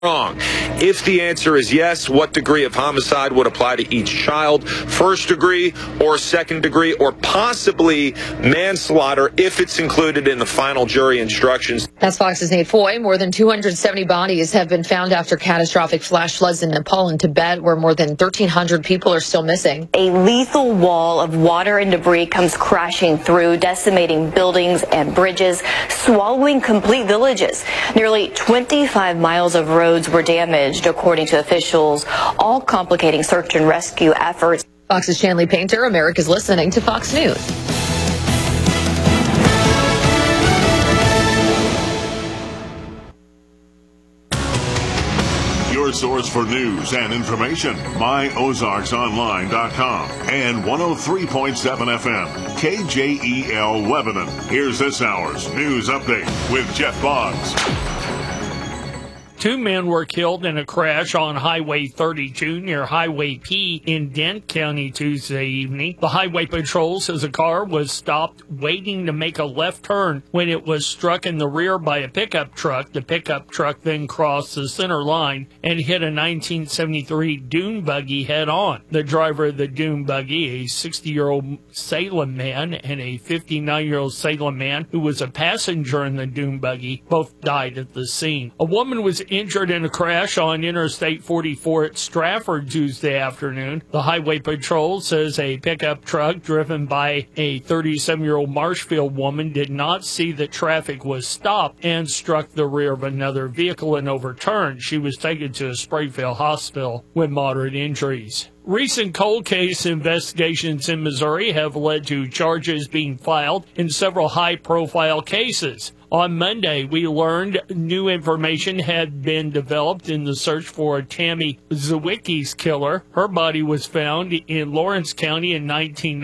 Wrong. If the answer is yes, what degree of homicide would apply to each child? First degree or second degree, or possibly manslaughter if it's included in the final jury instructions. That's Fox's Nate Foy. More than 270 bodies have been found after catastrophic flash floods in Nepal and Tibet, where more than 1,300 people are still missing. A lethal wall of water and debris comes crashing through, decimating buildings and bridges, swallowing complete villages. Nearly 25 miles of roads were damaged, according to officials, all complicating search and rescue efforts. Fox's Shanley Painter, America's listening to Fox News. Your source for news and information, myozarksonline.com and 103.7 FM, KJEL Lebanon. Here's this hour's news update with Jeff Boggs. 2 men were killed in a crash on Highway 32 near Highway P in Dent County Tuesday evening. The Highway Patrol says a car was stopped waiting to make a left turn when it was struck in the rear by a pickup truck. The pickup truck then crossed the center line and hit a 1973 dune buggy head on. The driver of the dune buggy, a 60-year-old Salem man, and a 59-year-old Salem man who was a passenger in the dune buggy, both died at the scene. A woman was injured in a crash on Interstate 44 at Stratford Tuesday afternoon. The Highway Patrol says a pickup truck driven by a 37-year-old Marshfield woman did not see that traffic was stopped and struck the rear of another vehicle and overturned. She was taken to a Springfield hospital with moderate injuries. Recent cold case investigations in Missouri have led to charges being filed in several high-profile cases. On Monday, we learned new information had been developed in the search for Tammy Zawicki's killer. Her body was found in Lawrence County in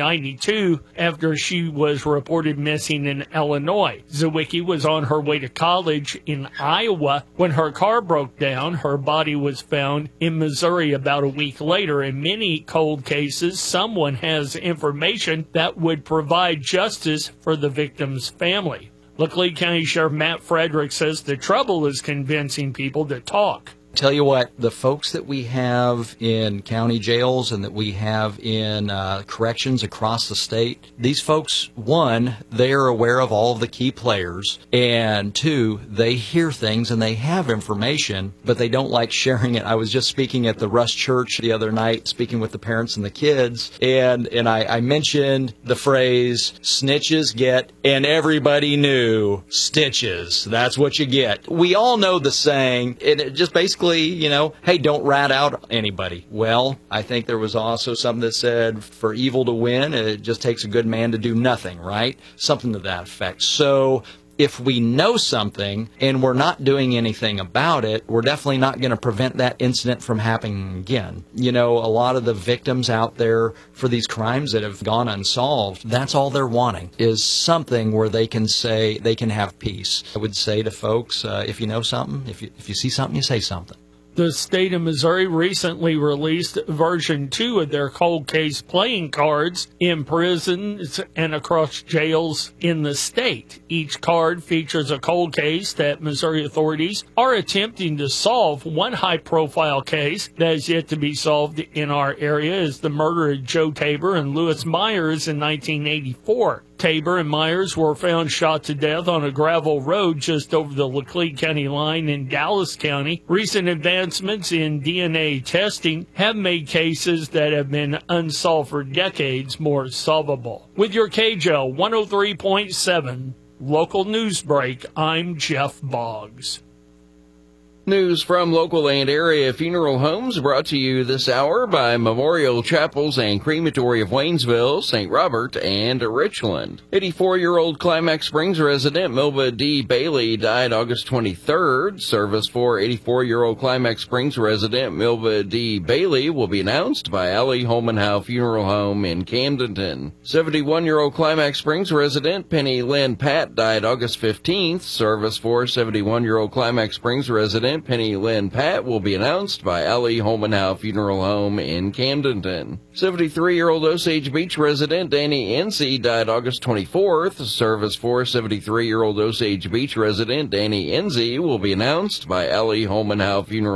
1992 after she was reported missing in Illinois. Zawicki was on her way to college in Iowa when her car broke down. Her body was found in Missouri about a week later. In many cold cases, someone has information that would provide justice for the victim's family. Laclede County Sheriff Matt Frederick says the trouble is convincing people to talk. Tell you what, the folks that we have in county jails and that we have in corrections across the state, these folks, one, they are aware of all of the key players, and two, they hear things and they have information, but they don't like sharing it. I was just speaking at the Rush Church the other night, speaking with the parents and the kids, and I mentioned the phrase, snitches get, and everybody knew, stitches. That's what you get. We all know the saying, and it just basically, hey, don't rat out anybody. Well, I think there was also something that said, for evil to win, it just takes a good man to do nothing, right? Something to that effect. So if we know something and we're not doing anything about it, we're definitely not going to prevent that incident from happening again. A lot of the victims out there for these crimes that have gone unsolved, that's all they're wanting, is something where they can say, they can have peace. I would say to folks, if you know something, if you see something, you say something. The state of Missouri recently released version 2 of their cold case playing cards in prisons and across jails in the state. Each card features a cold case that Missouri authorities are attempting to solve. One high-profile case that is yet to be solved in our area is the murder of Joe Tabor and Lewis Myers in 1984. Tabor and Myers were found shot to death on a gravel road just over the Laclede County line in Dallas County. Recent advancements in DNA testing have made cases that have been unsolved for decades more solvable. With your KJL 103.7 local news break, I'm Jeff Boggs. News from local and area funeral homes brought to you this hour by Memorial Chapels and Crematory of Waynesville, St. Robert, and Richland. 84-year-old Climax Springs resident Milva D. Bailey died August 23rd. Service for 84-year-old Climax Springs resident Milva D. Bailey will be announced by Allie Holman-Howe Funeral Home in Camdenton. 71-year-old Climax Springs resident Penny Lynn Pat died August 15th. Service for 71-year-old Climax Springs resident resident Penny Lynn Pat will be announced by Allie Holmanhow Funeral Home in Camdenton. 73-year-old Osage Beach resident Danny Enzi died August 24th. Service for 73-year-old Osage Beach resident Danny Enzi will be announced by Allie Holmanhow Funeral